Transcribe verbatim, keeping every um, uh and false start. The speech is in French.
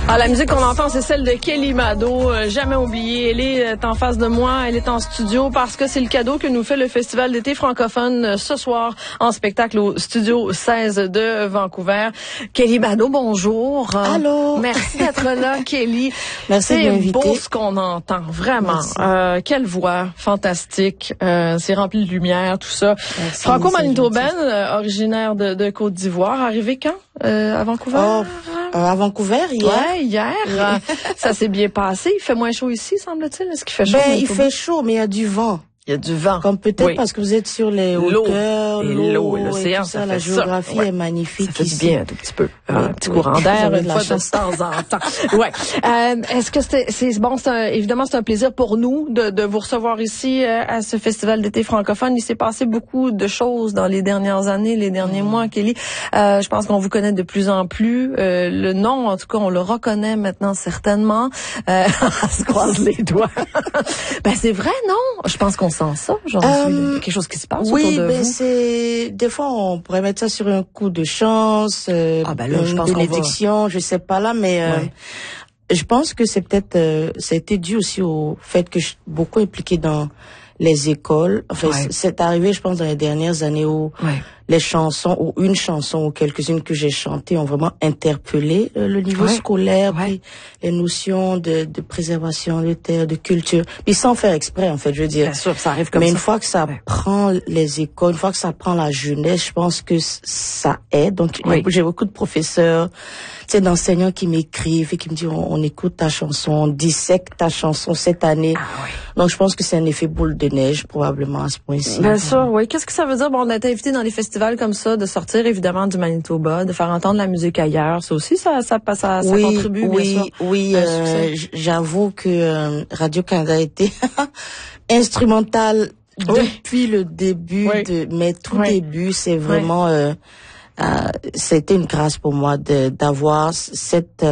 Ah, la musique qu'on entend, c'est celle de Kelly Mado, euh, jamais oubliée. Elle est en face de moi, elle est en studio parce que c'est le cadeau que nous fait le Festival d'été francophone euh, ce soir en spectacle au Studio seize de Vancouver. Kelly Mado, bonjour. Allô. Merci d'être là, Kelly. Merci de m'inviter. C'est beau ce qu'on entend, vraiment. Euh, quelle voix fantastique. Euh, c'est rempli de lumière, tout ça. Franco-manitobaine, euh, originaire de, de Côte d'Ivoire. Arrivé quand euh, à Vancouver? Oh, euh, à Vancouver, hier. Ouais, hier. Euh, ça s'est bien passé. Il fait moins chaud ici, semble-t-il. Est-ce qu'il fait chaud? Ben, il fait chaud, mais il y a du vent. Il y a du vent. Comme peut-être oui. parce que vous êtes sur les hauteurs, l'eau, l'eau, l'océan, ça, ça la fait géographie ça. Ouais. est magnifique. Ça fait ici. du bien un tout petit peu. Oui, un petit oui. courant d'air une fois de chance. temps en temps. Ouais. Euh, est-ce que c'est, c'est bon, c'est un, évidemment, c'est un plaisir pour nous de, de vous recevoir ici euh, à ce festival d'été francophone. Il s'est passé beaucoup de choses dans les dernières années, les derniers mmh. mois, Kelly. Euh, je pense qu'on vous connaît de plus en plus. Euh, le nom, en tout cas, on le reconnaît maintenant certainement. Euh, on se croise les doigts. Ben c'est vrai, non? Je pense qu'on sent ça. Genre, euh, quelque chose qui se passe oui, autour de ben vous. c'est des fois on pourrait mettre ça sur un coup de chance, euh, ah ben là, une je pense bénédiction, je sais pas là, mais euh, ouais. je pense que c'est peut-être euh, ça a été dû aussi au fait que je suis beaucoup impliquée dans les écoles. Enfin, ouais. c'est arrivé, je pense, dans les dernières années où ouais. les chansons, ou une chanson, ou quelques-unes que j'ai chantées ont vraiment interpellé euh, le niveau ouais. scolaire, ouais. puis les notions de, de préservation de terre, de culture. Puis sans faire exprès, en fait, je veux dire. Bien sûr, ça arrive comme Mais ça. une fois que ça ouais. prend les écoles, une fois que ça prend la jeunesse, je pense que ça aide. Donc, oui. j'ai beaucoup de professeurs, tu sais, d'enseignants qui m'écrivent et qui me disent, on, on écoute ta chanson, on dissèque ta chanson cette année. Ah, oui. Donc, je pense que c'est un effet boule de neige, probablement, à ce point-ci. Bien sûr, oui. Qu'est-ce que ça veut dire? Bon, on a été invité dans les festivals comme ça, de sortir évidemment du Manitoba, de faire entendre la musique ailleurs. Ça aussi, ça, ça, ça, ça, oui, ça contribue, oui, bien sûr. Oui, euh, j'avoue que euh, Radio-Canada a été instrumental oui. depuis le début, oui. de, mais tout oui. début, c'est vraiment, oui. euh, euh, c'était une grâce pour moi de d'avoir cette